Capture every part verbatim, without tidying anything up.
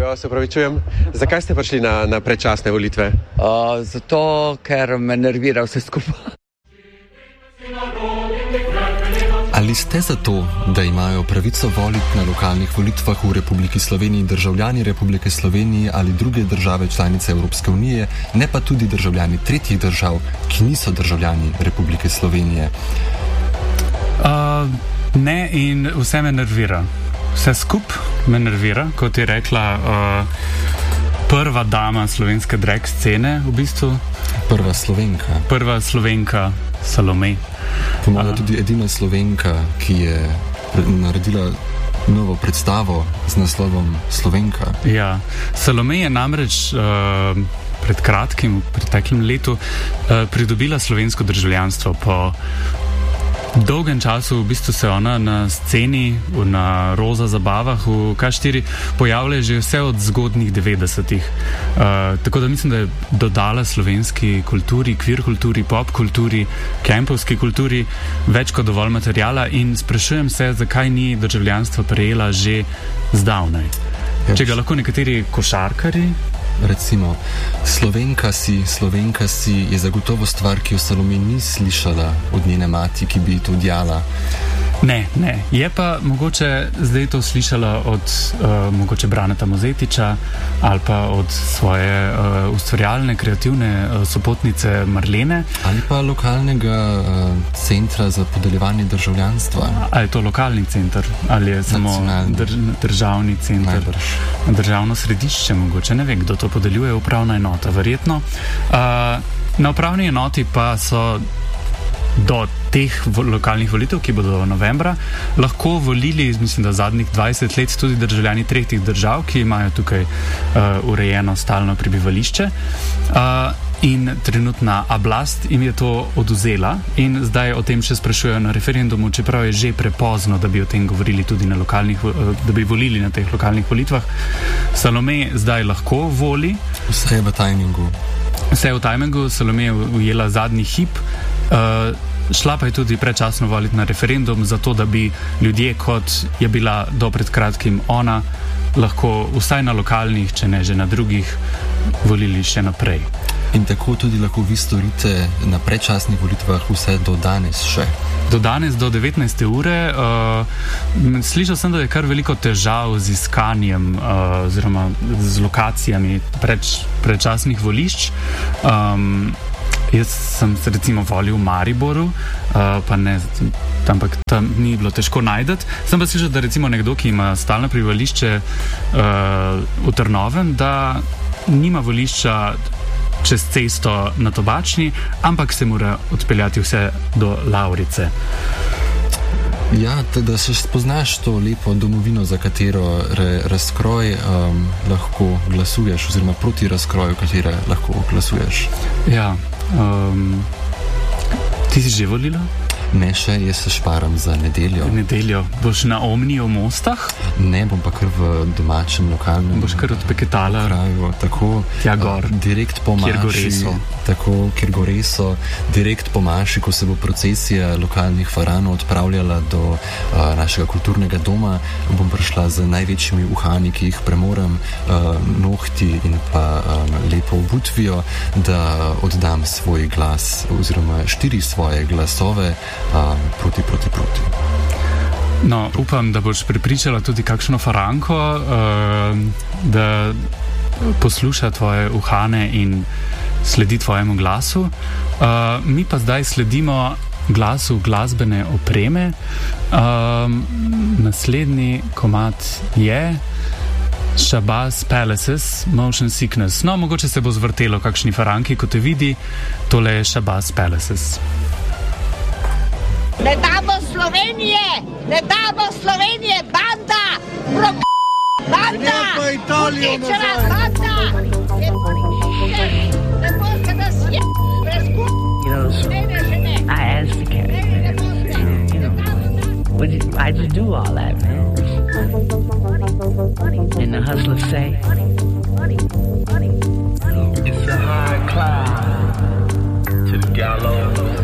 Živijo, se opravičujem. Zakaj ste prišli na, na predčasne volitve? Uh, zato, ker me nervira vse skupaj. Ali ste za to, da imajo pravico voliti na lokalnih volitvah v Republiki Sloveniji državljani Republike Slovenije ali druge države članice Evropske unije, ne pa tudi državljani tretjih držav, ki niso državljani Republike Slovenije? Uh, ne in vse me nervira. Vse skup me nervira, kot je rekla uh, prva dama slovenske drag scene v bistvu. Prva Slovenka. Prva Slovenka, Salome. Po mojem tudi edina Slovenka, ki je naredila novo predstavo z naslovom Slovenka. Ja, Salome je namreč uh, pred kratkim, v preteklem letu, uh, pridobila slovensko državljanstvo. Po dolgem času v bistvu se ona na sceni, na roza zabavah v K štiri pojavlja že vse od zgodnjih devetdesetih. Uh, tako da mislim, da je dodala slovenski kulturi, queer kulturi, pop kulturi, kempovski kulturi več kot dovolj materijala in sprašujem se, zakaj ni državljanstvo prejela že zdavnaj. Ja, če ga lahko nekateri košarkari. Recimo, Slovenka si, Slovenka si je zagotovo stvar, ki jo Salome ni slišala od njene mati, ki bi to odjala. Ne, ne. Je pa mogoče zdaj to slišala od uh, mogoče Braneta Mozetiča ali pa od svoje uh, ustvarjalne, kreativne uh, sopotnice Marlene. Ali pa lokalnega uh, centra za podeljevanje državljanstva. Ali je to lokalni center, ali je samo drž državni center. Najbrž. Državno središče mogoče, ne vem, kdo to podeljuje, upravna enota, verjetno. Uh, na upravni enoti pa so do teh lokalnih volitev, ki bodo novembra, lahko volili, mislim, da zadnjih dvajset let tudi državljani tretjih držav, ki imajo tukaj uh, urejeno stalno prebivališče. Uh, in trenutna oblast jim je to oduzela in zdaj o tem še sprašujejo na referendumu, čeprav je že prepozno, da bi o tem govorili tudi na lokalnih, da bi volili na teh lokalnih volitvah. Salome zdaj lahko voli. Vse je v tajmingu. Vse je v tajmingu, Salome je ujela zadnji hip. Uh, šla pa je tudi predčasno voliti na referendum, zato da bi ljudje, kot je bila do pred kratkim ona, lahko vsaj na lokalnih, če ne že na drugih, volili še naprej. In tako tudi lahko vi storite na predčasnih volitvah vse do danes še? Do danes, do devetnajste ure. Uh, slišal sem, da je kar veliko težav z iskanjem uh, oziroma z lokacijami preč, predčasnih volišč. Um, Jaz sem se recimo volil v Mariboru, uh, pa ne, ampak tam ni bilo težko najdeti. Sem pa slišal, da recimo nekdo, ki ima stalno prebivališče uh, v Trnovem, da nima volišča čez cesto na Tobačni, ampak se mora odpeljati vse do Lavrice. Ja, da se spoznaš to lepo domovino, za katero re, razkroj um, lahko glasuješ, oziroma proti razkroju, katere lahko glasuješ. Ja. Um, ti si že volila? Ne še, jaz se šparam za nedeljo. Nedeljo. Boš na Omni v Mostah? Ne, bom pa kar v domačem, lokalnem. Boš kar odpeketala? Kraju, tako. Tja gor. Uh, direkt po Maši. Kjer Goreso. Tako, kjer Goreso. Direkt po Maši, ko se bo procesija lokalnih faranov odpravljala do uh, našega kulturnega doma, bom prišla z največjimi uhani, ki jih premorem, uh, nohti in pa um, lepo obutvijo, da oddam svoj glas, oziroma štiri svoje glasove, Uh, proti, proti, proti. No, upam, da boš prepričala tudi kakšno faranko, uh, da posluša tvoje uhane in sledi tvojemu glasu. Uh, mi pa zdaj sledimo glasu glasbene opreme. Uh, naslednji komad je Shabazz Palaces, Motion Sickness. No, mogoče se bo zvrtelo kakšni faranki, kot te vidi. Tole je Shabazz Palaces. Ne damo Slovenije! Ne damo Slovenije! Banda! Prok... Banda! Utičena banda! Ne boste nas je... Preskup... Ne, ne, že ne. I asked the cat. I just do all that, man. And the hustlers say, it's a high climb to the gallows.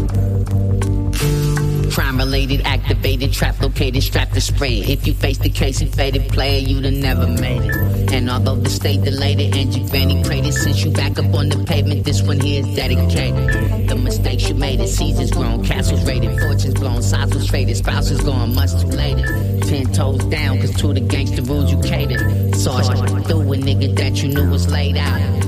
Crime related, activated, trap located, strapped to spray. If you face the case and faded player, you'd have never made it. And although the state delayed it, and your granny prayed it, since you back up on the pavement, this one here is dedicated. The mistakes you made, it seasons grown, castles raided, fortunes blown, sides was traded, spouses gone, much too later. Ten toes down, cause to the gangster rules you catered. Saw through a nigga that you knew was laid out.